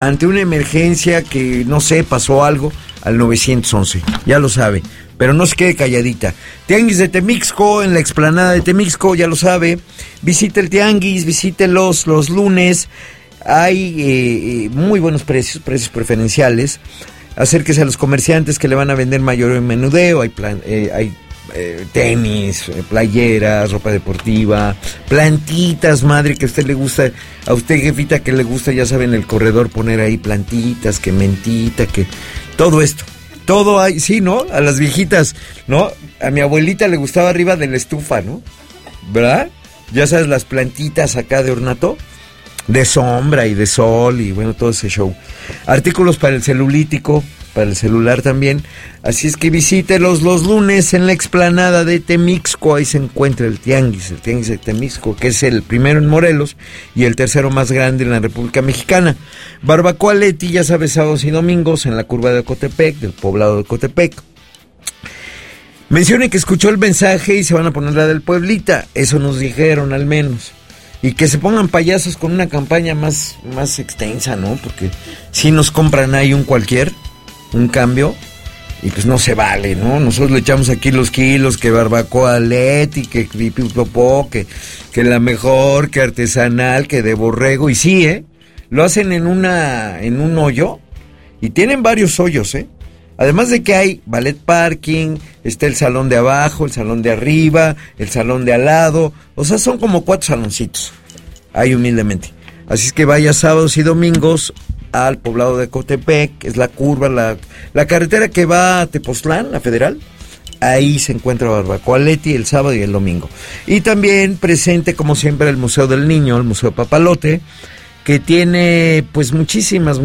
ante una emergencia que, no sé, pasó algo, al 911, ya lo sabe, pero no se quede calladita. Tianguis de Temixco, en la explanada de Temixco, ya lo sabe, visite el tianguis, visítelos los lunes, hay muy buenos precios preferenciales, acérquese a los comerciantes que le van a vender mayor menudeo, hay tenis, playeras, ropa deportiva, plantitas, madre, que a usted le gusta, a usted, jefita, que le gusta, ya saben, el corredor, poner ahí plantitas, que mentita, que todo esto, todo hay, sí, ¿no? A las viejitas, ¿no? A mi abuelita le gustaba arriba de la estufa, ¿no? ¿Verdad? Ya sabes, las plantitas acá de ornato, de sombra y de sol y bueno, todo ese show. Artículos para el celulítico, para el celular también. Así es que visítelos los lunes en la explanada de Temixco. Ahí se encuentra el tianguis de Temixco, que es el primero en Morelos y el tercero más grande en la República Mexicana. Barbacoa Leti, ya sabes, sábados y domingos en la curva de Ecotepec, del poblado de Ecotepec. Mencione que escuchó el mensaje y se van a poner la del Pueblita. Eso nos dijeron al menos. Y que se pongan payasos con una campaña más extensa, ¿no? Porque si nos compran ahí un cambio, y pues no se vale, ¿no? Nosotros le echamos aquí los kilos, que barbacoa Leti, que pipipopó, que la mejor, que artesanal, que de borrego, y sí, lo hacen en un hoyo, y tienen varios hoyos, además de que hay ballet parking, está el salón de abajo, el salón de arriba, el salón de al lado, o sea, son como 4 saloncitos, ahí humildemente. Así es que vaya sábados y domingos al poblado de Ecotepec, que es la curva, la carretera que va a Tepoztlán, la federal. Ahí se encuentra Barbacoa Leti el sábado y el domingo. Y también presente, como siempre, el Museo del Niño, el Museo Papalote, que tiene pues muchísimas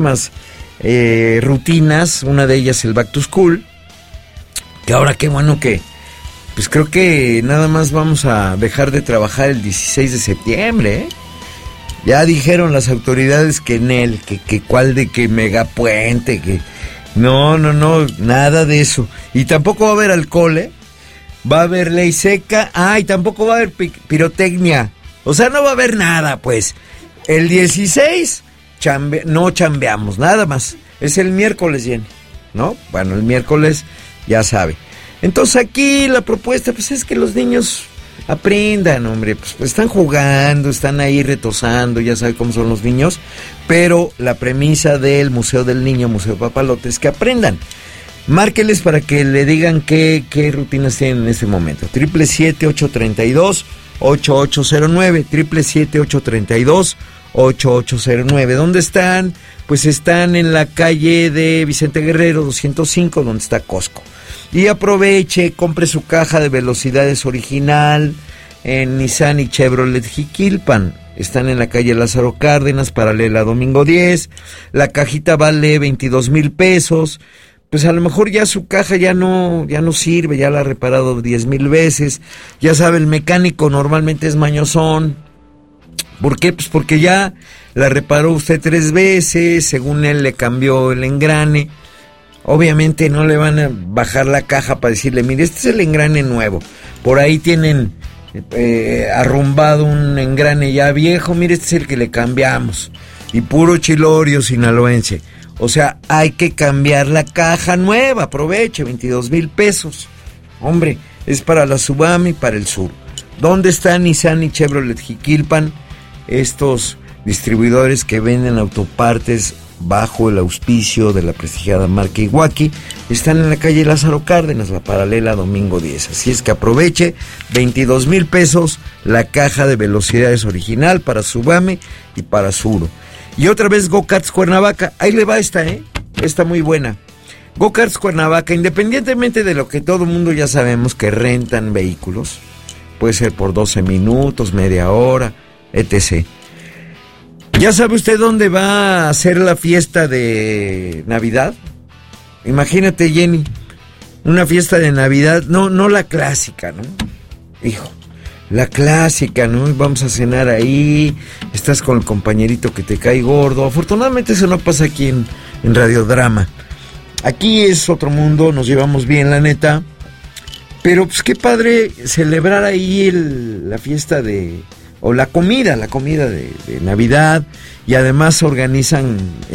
rutinas. Una de ellas el Back to School, que ahora qué bueno que, pues creo que nada más vamos a dejar de trabajar el 16 de septiembre, Ya dijeron las autoridades que que megapuente, que no, nada de eso. Y tampoco va a haber alcohol, Va a haber ley seca, y tampoco va a haber pirotecnia. O sea, no va a haber nada, pues. El 16 no chambeamos, nada más. Es el miércoles, Jenny, ¿no? Bueno, el miércoles ya sabe. Entonces aquí la propuesta, pues es que los niños aprendan, hombre, pues están jugando, están ahí retosando, ya sabe cómo son los niños, pero la premisa del Museo del Niño, Museo Papalote, es que aprendan. Márqueles para que le digan qué rutinas tienen en este momento. 777-832-8809, 777-832-8809. ¿Dónde están? Pues están en la calle de Vicente Guerrero 205, donde está Costco. Y aproveche, compre su caja de velocidades original en Nissan y Chevrolet Jiquilpan. Están en la calle Lázaro Cárdenas, paralela a Domingo 10. La cajita vale 22,000 pesos. Pues a lo mejor ya su caja ya no sirve, ya la ha reparado 10,000 veces. Ya sabe, el mecánico normalmente es mañosón. ¿Por qué? Pues porque ya la reparó usted 3 veces, según él le cambió el engrane. Obviamente no le van a bajar la caja para decirle, mire, este es el engrane nuevo. Por ahí tienen arrumbado un engrane ya viejo, mire, este es el que le cambiamos. Y puro chilorio sinaloense. O sea, hay que cambiar la caja nueva, aproveche, 22,000 pesos. Hombre, es para la Subam y para el sur. ¿Dónde está Nissan y Chevrolet Jiquilpan? Estos distribuidores que venden autopartes bajo el auspicio de la prestigiada marca Iwaki, están en la calle Lázaro Cárdenas, la paralela Domingo 10. Así es que aproveche, 22,000 pesos la caja de velocidades original para Subame y para Suro. Y otra vez Go-Karts Cuernavaca, ahí le va esta muy buena. Go-Karts Cuernavaca, independientemente de lo que todo el mundo ya sabemos, que rentan vehículos, puede ser por 12 minutos, media hora, etc. ¿Ya sabe usted dónde va a ser la fiesta de Navidad? Imagínate, Jenny, una fiesta de Navidad, no la clásica, ¿no? Hijo, la clásica, ¿no? Vamos a cenar ahí, estás con el compañerito que te cae gordo. Afortunadamente eso no pasa aquí en Radiodrama. Aquí es otro mundo, nos llevamos bien, la neta. Pero pues qué padre celebrar ahí la fiesta o la comida de Navidad, y además organizan